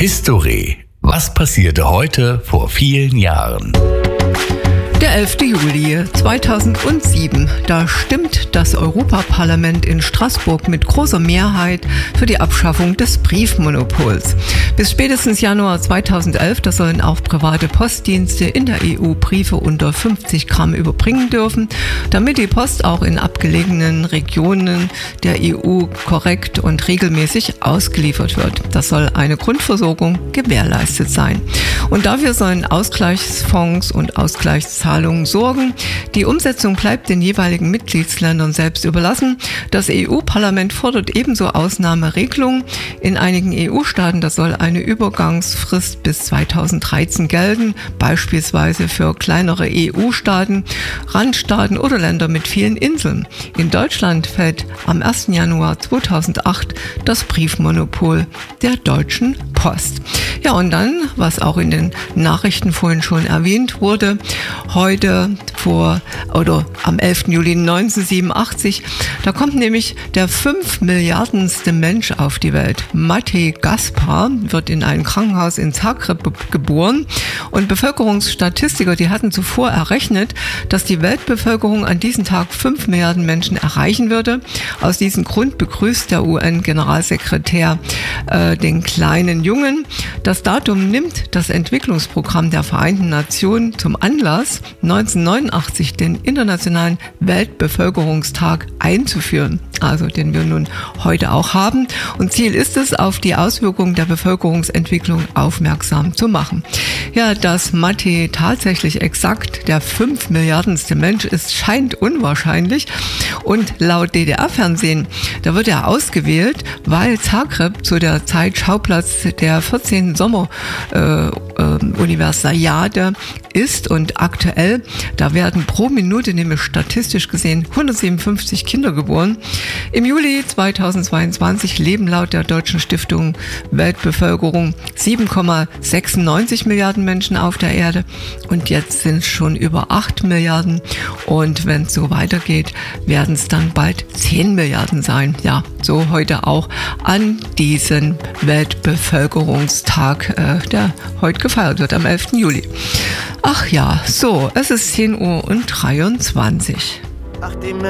History. Was passierte heute vor vielen Jahren? Der 11. Juli 2007, da stimmt das Europaparlament in Straßburg mit großer Mehrheit für die Abschaffung des Briefmonopols. Bis spätestens Januar 2011, da sollen auch private Postdienste in der EU Briefe unter 50 Gramm überbringen dürfen, damit die Post auch in abgelegenen Regionen der EU korrekt und regelmäßig ausgeliefert wird. Das soll eine Grundversorgung gewährleistet sein. Und dafür sollen Ausgleichsfonds und Ausgleichszahlungen sorgen. Die Umsetzung bleibt den jeweiligen Mitgliedsländern selbst überlassen. Das EU-Parlament fordert ebenso Ausnahmeregelungen. In einigen EU-Staaten, da soll eine Übergangsfrist bis 2013 gelten, beispielsweise für kleinere EU-Staaten, Randstaaten oder Länder mit vielen Inseln. In Deutschland fällt am 1. Januar 2008 das Briefmonopol der Deutschen Post. Ja, und dann, was auch in den Nachrichten vorhin schon erwähnt wurde, heute am 11. Juli 1987, da kommt nämlich der 5 Milliardenste Mensch auf die Welt. Matej Gaspar wird in einem Krankenhaus in Zagreb geboren und Bevölkerungsstatistiker, die hatten zuvor errechnet, dass die Weltbevölkerung an diesem Tag 5 Milliarden Menschen erreichen würde. Aus diesem Grund begrüßt der UN-Generalsekretär den kleinen Jungen. Das Datum nimmt das Entwicklungsprogramm der Vereinten Nationen zum Anlass, 1989 den Internationalen Weltbevölkerungstag einzuführen, also den wir nun heute auch haben. Und Ziel ist es, auf die Auswirkungen der Bevölkerungsentwicklung aufmerksam zu machen. Ja, dass Matej tatsächlich exakt der 5 Milliardenste Mensch ist, scheint unwahrscheinlich. Und laut DDR-Fernsehen, da wird er ausgewählt, weil Zagreb zu der Zeit Schauplatz der 14. Sommer-Universiade ist und aktuell, da werden pro Minute nämlich statistisch gesehen 157 Kinder geboren. Im Juli 2022 leben laut der Deutschen Stiftung Weltbevölkerung 7,96 Milliarden Menschen auf der Erde und jetzt sind es schon über 8 Milliarden und wenn es so weitergeht, werden es dann bald 10 Milliarden sein. Ja, so heute auch an diesen Weltbevölkerungstag, der heute gefeiert wird, am 11. Juli. Ach ja, so, es ist 10:23 Uhr.